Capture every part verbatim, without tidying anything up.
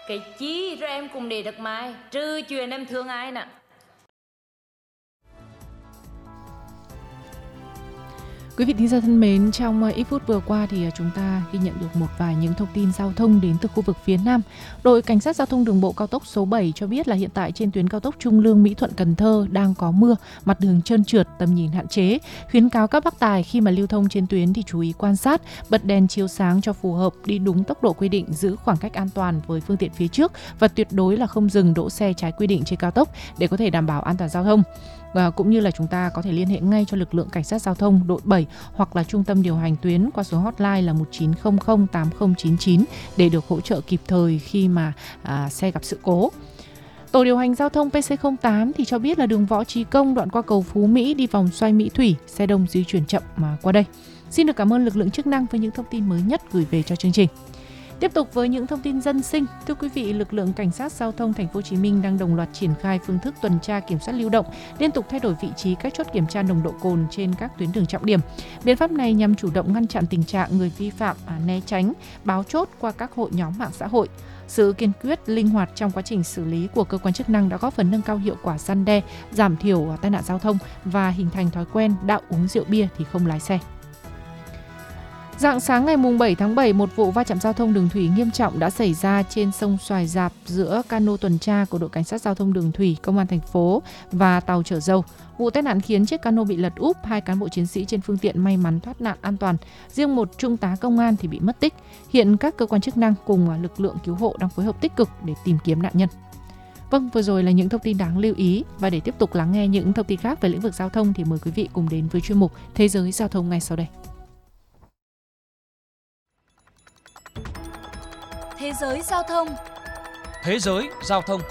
Cái chí rồi em cùng để được mai, trừ chuyện em thương ai nè. Quý vị thính giả thân mến, trong ít phút vừa qua thì chúng ta ghi nhận được một vài những thông tin giao thông đến từ khu vực phía Nam. Đội Cảnh sát Giao thông Đường bộ cao tốc số bảy cho biết là hiện tại trên tuyến cao tốc Trung Lương Mỹ Thuận Cần Thơ đang có mưa, mặt đường trơn trượt, tầm nhìn hạn chế. Khuyến cáo các bác tài khi mà lưu thông trên tuyến thì chú ý quan sát, bật đèn chiếu sáng cho phù hợp, đi đúng tốc độ quy định, giữ khoảng cách an toàn với phương tiện phía trước và tuyệt đối là không dừng đỗ xe trái quy định trên cao tốc để có thể đảm bảo an toàn giao thông. Và cũng như là chúng ta có thể liên hệ ngay cho lực lượng Cảnh sát Giao thông đội bảy hoặc là trung tâm điều hành tuyến qua số hotline là một chín không không tám không chín chín để được hỗ trợ kịp thời khi mà à, xe gặp sự cố. Tổ điều hành giao thông pê xê không tám thì cho biết là đường Võ Trí Công đoạn qua cầu Phú Mỹ đi vòng xoay Mỹ Thủy, xe đông di chuyển chậm mà qua đây. Xin được cảm ơn lực lượng chức năng với những thông tin mới nhất gửi về cho chương trình. Tiếp tục với những thông tin dân sinh, thưa quý vị, lực lượng Cảnh sát Giao thông Thành phố Hồ Chí Minh đang đồng loạt triển khai phương thức tuần tra kiểm soát lưu động, liên tục thay đổi vị trí các chốt kiểm tra nồng độ cồn trên các tuyến đường trọng điểm. Biện pháp này nhằm chủ động ngăn chặn tình trạng người vi phạm à, né tránh, báo chốt qua các hội nhóm mạng xã hội. Sự kiên quyết, linh hoạt trong quá trình xử lý của cơ quan chức năng đã góp phần nâng cao hiệu quả răn đe, giảm thiểu tai nạn giao thông và hình thành thói quen đạo uống rượu bia thì không lái xe. Rạng sáng ngày bảy tháng bảy, một vụ va chạm giao thông đường thủy nghiêm trọng đã xảy ra trên sông Xoài Rạp giữa cano tuần tra của đội Cảnh sát Giao thông đường thủy, Công an thành phố và tàu chở dầu. Vụ tai nạn khiến chiếc cano bị lật úp, hai cán bộ chiến sĩ trên phương tiện may mắn thoát nạn an toàn. Riêng một trung tá công an thì bị mất tích. Hiện các cơ quan chức năng cùng lực lượng cứu hộ đang phối hợp tích cực để tìm kiếm nạn nhân. Vâng, vừa rồi là những thông tin đáng lưu ý, và để tiếp tục lắng nghe những thông tin khác về lĩnh vực giao thông thì mời quý vị cùng đến với chuyên mục Thế giới giao thông ngay sau đây. Thế giới giao thông. Thế giới giao thông.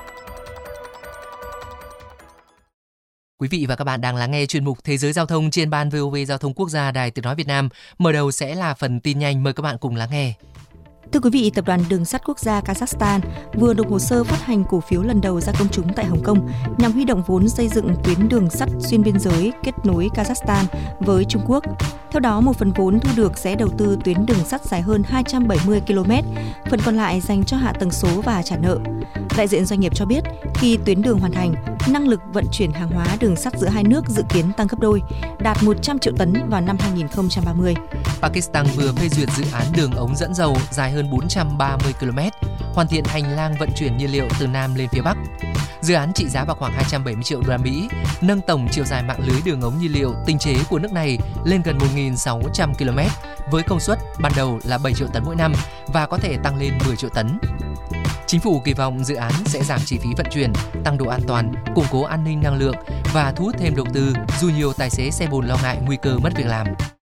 Quý vị và các bạn đang lắng nghe chuyên mục Thế giới giao thông trên ban vê o vê Giao thông Quốc gia Đài Tiếng nói Việt Nam. Mở đầu sẽ là phần tin nhanh, mời các bạn cùng lắng nghe. Thưa quý vị, Tập đoàn Đường sắt Quốc gia Kazakhstan vừa nộp hồ sơ phát hành cổ phiếu lần đầu ra công chúng tại Hồng Kông nhằm huy động vốn xây dựng tuyến đường sắt xuyên biên giới kết nối Kazakhstan với Trung Quốc. Theo đó, một phần vốn thu được sẽ đầu tư tuyến đường sắt dài hơn hai trăm bảy mươi ki lô mét, phần còn lại dành cho hạ tầng số và trả nợ. Đại diện doanh nghiệp cho biết, khi tuyến đường hoàn thành, năng lực vận chuyển hàng hóa đường sắt giữa hai nước dự kiến tăng gấp đôi, đạt một trăm triệu tấn vào năm hai không ba mươi. Pakistan vừa phê duyệt dự án đường ống dẫn dầu dài hơn bốn trăm ba mươi ki lô mét, hoàn thiện hành lang vận chuyển nhiên liệu từ Nam lên phía Bắc. Dự án trị giá vào khoảng hai trăm bảy mươi triệu đô la Mỹ, nâng tổng chiều dài mạng lưới đường ống nhiên liệu tinh chế của nước này lên gần một nghìn sáu trăm ki lô mét, với công suất ban đầu là bảy triệu tấn mỗi năm và có thể tăng lên mười triệu tấn. Chính phủ kỳ vọng dự án sẽ giảm chi phí vận chuyển, tăng độ an toàn, củng cố an ninh năng lượng và thu hút thêm đầu tư, dù nhiều tài xế xe bồn lo ngại nguy cơ mất việc làm.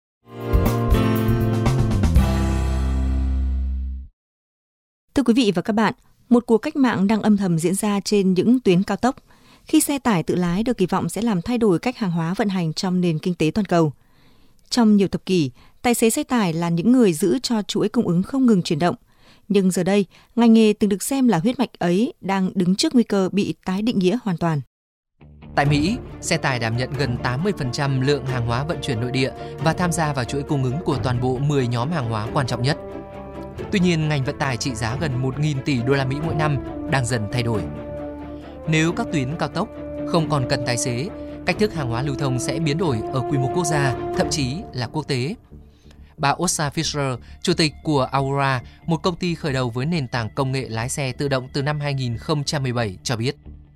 Thưa quý vị và các bạn, một cuộc cách mạng đang âm thầm diễn ra trên những tuyến cao tốc, khi xe tải tự lái được kỳ vọng sẽ làm thay đổi cách hàng hóa vận hành trong nền kinh tế toàn cầu. Trong nhiều thập kỷ, tài xế xe tải là những người giữ cho chuỗi cung ứng không ngừng chuyển động. Nhưng giờ đây, ngành nghề từng được xem là huyết mạch ấy đang đứng trước nguy cơ bị tái định nghĩa hoàn toàn. Tại Mỹ, xe tải đảm nhận gần tám mươi phần trăm lượng hàng hóa vận chuyển nội địa và tham gia vào chuỗi cung ứng của toàn bộ mười nhóm hàng hóa quan trọng nhất. Tuy nhiên, ngành vận tải trị giá gần một nghìn tỷ đô la Mỹ mỗi năm đang dần thay đổi. Nếu các tuyến cao tốc không còn cần tài xế, cách thức hàng hóa lưu thông sẽ biến đổi ở quy mô quốc gia, thậm chí là quốc tế. Bà Åsa Fischer, chủ tịch của Aura, một công ty khởi đầu với nền tảng công nghệ lái xe tự động từ năm hai không một bảy cho biết.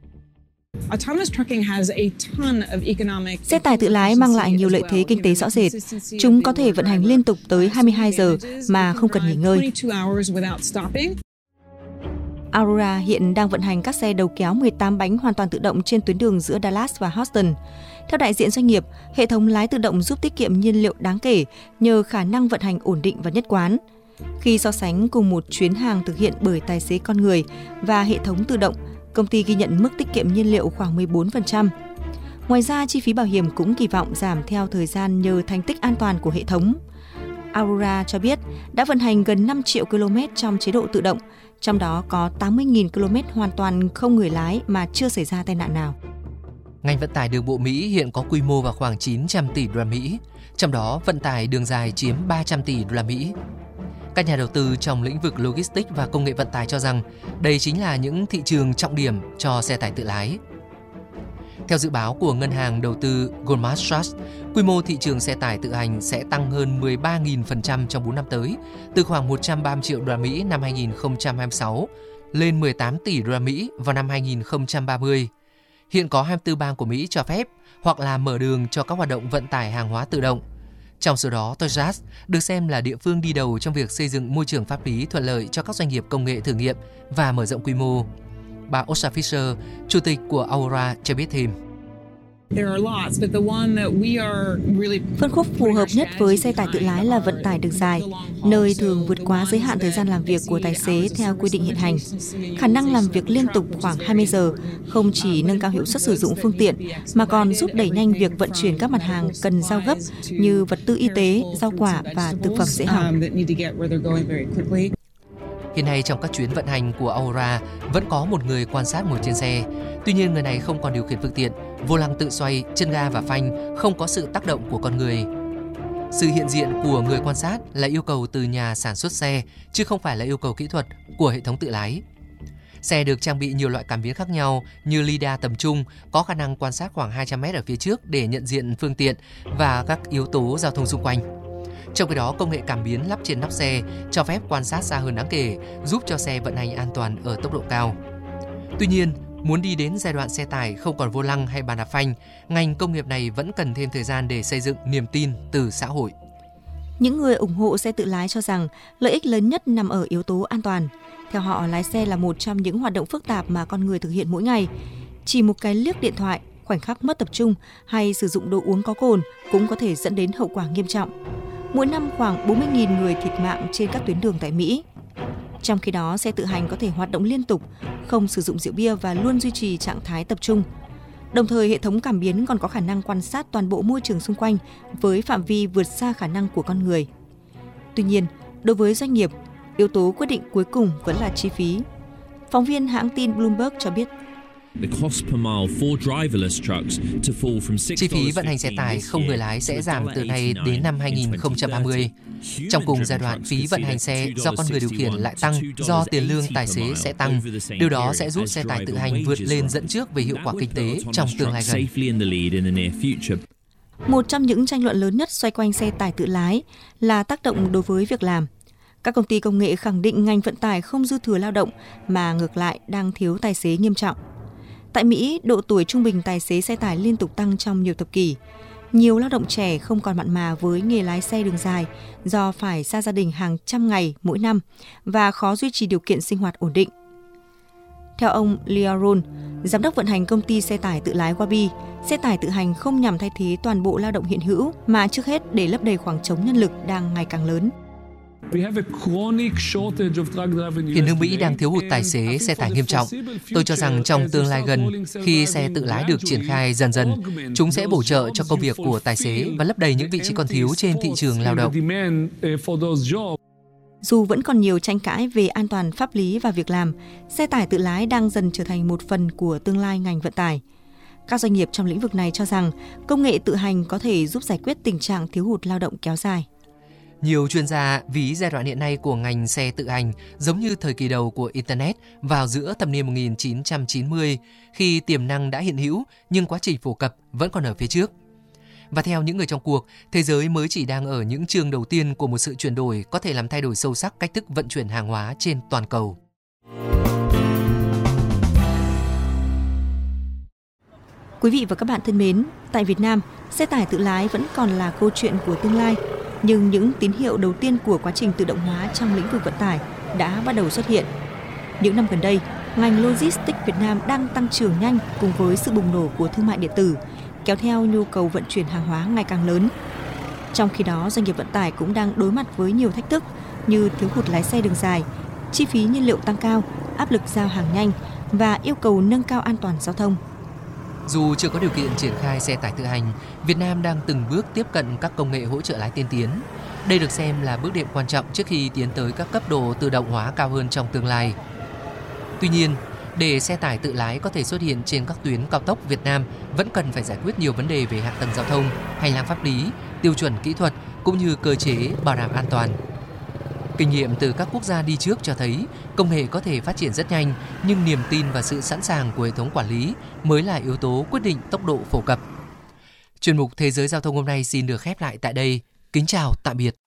Xe tải tự lái mang lại nhiều lợi thế kinh tế rõ rệt. Chúng có thể vận hành liên tục tới hai mươi hai giờ mà không cần nghỉ ngơi. Aurora hiện đang vận hành các xe đầu kéo mười tám bánh hoàn toàn tự động trên tuyến đường giữa Dallas và Houston. Theo đại diện doanh nghiệp, hệ thống lái tự động giúp tiết kiệm nhiên liệu đáng kể nhờ khả năng vận hành ổn định và nhất quán. Khi so sánh cùng một chuyến hàng thực hiện bởi tài xế con người và hệ thống tự động, công ty ghi nhận mức tiết kiệm nhiên liệu khoảng mười bốn phần trăm. Ngoài ra, chi phí bảo hiểm cũng kỳ vọng giảm theo thời gian nhờ thành tích an toàn của hệ thống. Aurora cho biết đã vận hành gần năm triệu ki lô mét trong chế độ tự động, trong đó có tám mươi nghìn ki lô mét hoàn toàn không người lái mà chưa xảy ra tai nạn nào. Ngành vận tải đường bộ Mỹ hiện có quy mô vào khoảng chín trăm tỷ đô la Mỹ, trong đó vận tải đường dài chiếm ba trăm tỷ đô la Mỹ. Các nhà đầu tư trong lĩnh vực logistics và công nghệ vận tải cho rằng đây chính là những thị trường trọng điểm cho xe tải tự lái. Theo dự báo của ngân hàng đầu tư Goldman Sachs, quy mô thị trường xe tải tự hành sẽ tăng hơn mười ba nghìn phần trăm trong bốn năm tới, từ khoảng một trăm ba mươi triệu đô la Mỹ năm hai nghìn không trăm hai mươi sáu lên mười tám tỷ đô la Mỹ vào năm hai nghìn không trăm ba mươi. Hiện có hai mươi tư bang của Mỹ cho phép hoặc là mở đường cho các hoạt động vận tải hàng hóa tự động. Trong số đó, Texas được xem là địa phương đi đầu trong việc xây dựng môi trường pháp lý thuận lợi cho các doanh nghiệp công nghệ thử nghiệm và mở rộng quy mô. Bà Osha Fisher, chủ tịch của Aura, cho biết thêm. Phân khúc phù hợp nhất với xe tải tự lái là vận tải đường dài, nơi thường vượt quá giới hạn thời gian làm việc của tài xế theo quy định hiện hành. Khả năng làm việc liên tục khoảng hai mươi giờ không chỉ nâng cao hiệu suất sử dụng phương tiện, mà còn giúp đẩy nhanh việc vận chuyển các mặt hàng cần giao gấp như vật tư y tế, rau quả và thực phẩm dễ hỏng. Hiện nay trong các chuyến vận hành của Aura vẫn có một người quan sát ngồi trên xe. Tuy nhiên người này không còn điều khiển phương tiện, vô lăng tự xoay, chân ga và phanh không có sự tác động của con người. Sự hiện diện của người quan sát là yêu cầu từ nhà sản xuất xe, chứ không phải là yêu cầu kỹ thuật của hệ thống tự lái. Xe được trang bị nhiều loại cảm biến khác nhau như lidar tầm trung, có khả năng quan sát khoảng hai trăm mét ở phía trước để nhận diện phương tiện và các yếu tố giao thông xung quanh. Trong khi đó, công nghệ cảm biến lắp trên nóc xe cho phép quan sát xa hơn đáng kể, giúp cho xe vận hành an toàn ở tốc độ cao. Tuy nhiên, muốn đi đến giai đoạn xe tải không còn vô lăng hay bàn đạp phanh, ngành công nghiệp này vẫn cần thêm thời gian để xây dựng niềm tin từ xã hội. Những người ủng hộ xe tự lái cho rằng lợi ích lớn nhất nằm ở yếu tố an toàn. Theo họ, lái xe là một trong những hoạt động phức tạp mà con người thực hiện mỗi ngày. Chỉ một cái liếc điện thoại, khoảnh khắc mất tập trung hay sử dụng đồ uống có cồn cũng có thể dẫn đến hậu quả nghiêm trọng. Mỗi năm khoảng bốn mươi nghìn người thiệt mạng trên các tuyến đường tại Mỹ. Trong khi đó, xe tự hành có thể hoạt động liên tục, không sử dụng rượu bia và luôn duy trì trạng thái tập trung. Đồng thời, hệ thống cảm biến còn có khả năng quan sát toàn bộ môi trường xung quanh với phạm vi vượt xa khả năng của con người. Tuy nhiên, đối với doanh nghiệp, yếu tố quyết định cuối cùng vẫn là chi phí. Phóng viên hãng tin Bloomberg cho biết, chi phí vận hành xe tải không người lái sẽ giảm từ nay đến năm hai nghìn không trăm ba mươi. Trong cùng giai đoạn, phí vận hành xe do con người điều khiển lại tăng do tiền lương tài xế sẽ tăng. Điều đó sẽ giúp xe tải tự hành vượt lên dẫn trước về hiệu quả kinh tế trong tương lai gần. Một trong những tranh luận lớn nhất xoay quanh xe tải tự lái là tác động đối với việc làm. Các công ty công nghệ khẳng định ngành vận tải không dư thừa lao động mà ngược lại đang thiếu tài xế nghiêm trọng. Tại Mỹ, độ tuổi trung bình tài xế xe tải liên tục tăng trong nhiều thập kỷ. Nhiều lao động trẻ không còn mặn mà với nghề lái xe đường dài do phải xa gia đình hàng trăm ngày mỗi năm và khó duy trì điều kiện sinh hoạt ổn định. Theo ông Leo Rohn, giám đốc vận hành công ty xe tải tự lái Wabi, xe tải tự hành không nhằm thay thế toàn bộ lao động hiện hữu mà trước hết để lấp đầy khoảng trống nhân lực đang ngày càng lớn. Hiện nước Mỹ đang thiếu hụt tài xế xe tải nghiêm trọng. Tôi cho rằng trong tương lai gần, khi xe tự lái được triển khai dần dần, chúng sẽ bổ trợ cho công việc của tài xế và lấp đầy những vị trí còn thiếu trên thị trường lao động. Dù vẫn còn nhiều tranh cãi về an toàn pháp lý và việc làm, xe tải tự lái đang dần trở thành một phần của tương lai ngành vận tải. Các doanh nghiệp trong lĩnh vực này cho rằng công nghệ tự hành có thể giúp giải quyết tình trạng thiếu hụt lao động kéo dài. Nhiều chuyên gia ví giai đoạn hiện nay của ngành xe tự hành giống như thời kỳ đầu của Internet vào giữa thập niên một nghìn chín trăm chín mươi, khi tiềm năng đã hiện hữu nhưng quá trình phổ cập vẫn còn ở phía trước. Và theo những người trong cuộc, thế giới mới chỉ đang ở những chương đầu tiên của một sự chuyển đổi có thể làm thay đổi sâu sắc cách thức vận chuyển hàng hóa trên toàn cầu. Quý vị và các bạn thân mến, tại Việt Nam, xe tải tự lái vẫn còn là câu chuyện của tương lai. Nhưng những tín hiệu đầu tiên của quá trình tự động hóa trong lĩnh vực vận tải đã bắt đầu xuất hiện. Những năm gần đây, ngành logistics Việt Nam đang tăng trưởng nhanh cùng với sự bùng nổ của thương mại điện tử, kéo theo nhu cầu vận chuyển hàng hóa ngày càng lớn. Trong khi đó, doanh nghiệp vận tải cũng đang đối mặt với nhiều thách thức như thiếu hụt lái xe đường dài, chi phí nhiên liệu tăng cao, áp lực giao hàng nhanh và yêu cầu nâng cao an toàn giao thông. Dù chưa có điều kiện triển khai xe tải tự hành, Việt Nam đang từng bước tiếp cận các công nghệ hỗ trợ lái tiên tiến. Đây được xem là bước đệm quan trọng trước khi tiến tới các cấp độ tự động hóa cao hơn trong tương lai. Tuy nhiên, để xe tải tự lái có thể xuất hiện trên các tuyến cao tốc Việt Nam vẫn cần phải giải quyết nhiều vấn đề về hạ tầng giao thông, hành lang pháp lý, tiêu chuẩn kỹ thuật cũng như cơ chế bảo đảm an toàn. Kinh nghiệm từ các quốc gia đi trước cho thấy công nghệ có thể phát triển rất nhanh, nhưng niềm tin và sự sẵn sàng của hệ thống quản lý mới là yếu tố quyết định tốc độ phổ cập. Chuyên mục Thế giới Giao thông hôm nay xin được khép lại tại đây. Kính chào, tạm biệt.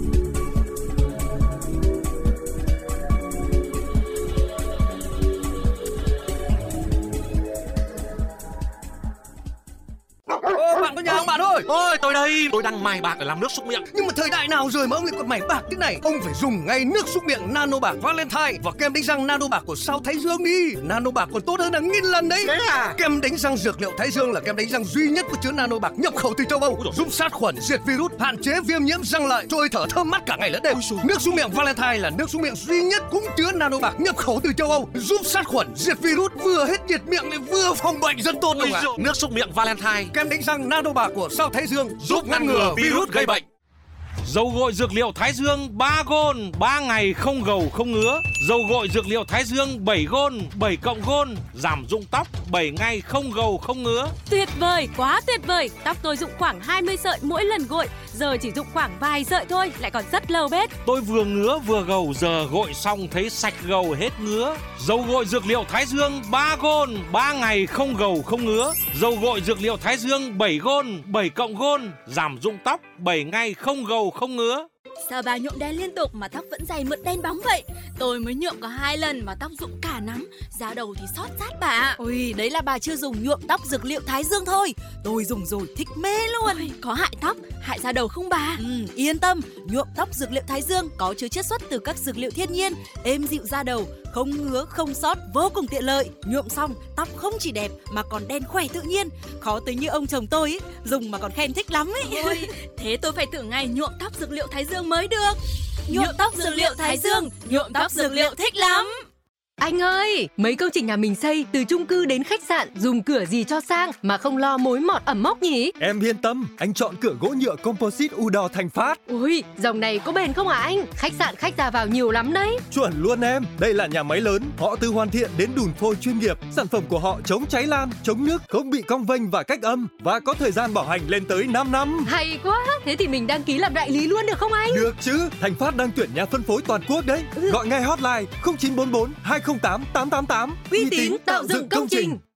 Ô, bạn có nhà không bạn ơi? Ôi, tôi đây, tôi đang mài bạc để làm nước súc miệng. Nhưng mà thời đại nào rồi mà ông lại còn mài bạc thế này? Ông phải dùng ngay nước súc miệng Nano Bạc Valentine và kem đánh răng Nano Bạc của Sao Thái Dương đi. Nano Bạc còn tốt hơn hàng nghìn lần đấy. Thế à? Kem đánh răng dược liệu Thái Dương là kem đánh răng duy nhất có chứa Nano Bạc nhập khẩu từ châu Âu, giúp sát khuẩn, diệt virus, hạn chế viêm nhiễm răng lợi, trôi thở thơm mát cả ngày lẫn đêm. Nước súc miệng Valentine là nước súc miệng duy nhất cũng chứa Nano Bạc nhập khẩu từ châu Âu, giúp sát khuẩn, diệt virus, vừa hết nhiệt miệng lại vừa phòng bệnh rất tốt luôn ạ. Nước súc miệng Valentine, kem đánh răng Nano Bạc của Sao Thái Dương giúp ngăn ngừa virus gây bệnh. Dầu gội dược liệu Thái Dương ba gôn, ba ngày không gầu không ngứa. Dầu gội dược liệu Thái Dương bảy gôn, bảy cộng gôn, giảm rụng tóc, bảy ngày không gầu không ngứa. Tuyệt vời, quá tuyệt vời. Tóc tôi rụng khoảng hai mươi sợi mỗi lần gội, giờ chỉ rụng khoảng vài sợi thôi, lại còn rất lâu bết. Tôi vừa ngứa vừa gầu, giờ gội xong thấy sạch gầu hết ngứa. Dầu gội dược liệu Thái Dương ba gôn, ba ngày không gầu không ngứa. Dầu gội dược liệu Thái Dương bảy gôn, bảy cộng gôn, giảm rụng tóc, bảy ngày không gầu không ngứa. Sao bà nhuộm đen liên tục mà tóc vẫn dày mượt đen bóng vậy? Tôi mới nhuộm có hai lần mà tóc rụng cả nắm, da đầu thì xót rát bà. Ôi, đấy là bà chưa dùng nhuộm tóc dược liệu Thái Dương thôi. Tôi dùng rồi thích mê luôn. Ôi, có hại tóc, hại da đầu không bà? Ừ, yên tâm, nhuộm tóc dược liệu Thái Dương có chứa chiết xuất từ các dược liệu thiên nhiên, êm dịu da đầu, không ngứa, không xót, vô cùng tiện lợi. Nhuộm xong, tóc không chỉ đẹp mà còn đen khỏe tự nhiên. Khó tính như ông chồng tôi ấy, dùng mà còn khen thích lắm ấy. Ôi, thế tôi phải thử ngay nhuộm tóc dược liệu Thái Dương mới được. Nhuộm tóc dược liệu Thái Dương, nhuộm tóc dược liệu thích lắm. Anh ơi, mấy công trình nhà mình xây từ chung cư đến khách sạn dùng cửa gì cho sang mà không lo mối mọt ẩm mốc nhỉ? Em yên tâm, anh chọn cửa gỗ nhựa composite Udor Thành Phát. Ui, dòng này có bền không hả anh? Khách sạn khách ra vào nhiều lắm đấy. Chuẩn luôn em, đây là nhà máy lớn, họ từ hoàn thiện đến đùn phôi chuyên nghiệp. Sản phẩm của họ chống cháy lan, chống nước, không bị cong vênh và cách âm và có thời gian bảo hành lên tới năm năm. Hay quá, thế thì mình đăng ký làm đại lý luôn được không anh? Được chứ, Thành Phát đang tuyển nhà phân phối toàn quốc đấy. Ừ. Gọi ngay hotline không chín bốn bốn hai không tám tám tám tám. Uy tín tạo dựng công trình.